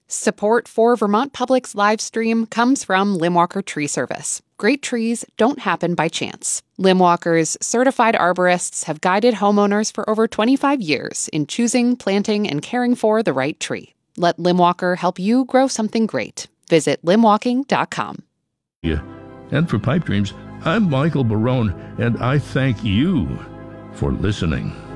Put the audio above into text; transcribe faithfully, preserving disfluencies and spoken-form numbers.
Support for Vermont Public's live stream comes from Limwalker Tree Service. Great trees don't happen by chance. Limwalker's certified arborists have guided homeowners for over twenty-five years in choosing, planting, and caring for the right tree. Let Limwalker help you grow something great. Visit limwalking dot com. Yeah. And for Pipe Dreams, I'm Michael Barone, and I thank you for listening.